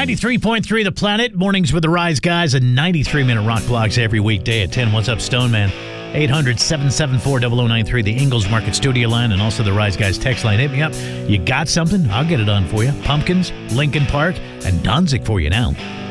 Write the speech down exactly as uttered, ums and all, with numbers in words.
ninety-three point three The Planet, mornings with the Rise Guys, and ninety-three minute rock blogs every weekday at ten. What's up, Stone Man? eight hundred, seven seven four, zero zero nine three, the Ingalls Market studio line, and also the Rise Guys text line. Hit me up. You got something? I'll get it on for you. Pumpkins, Linkin Park, and Danzig for you now.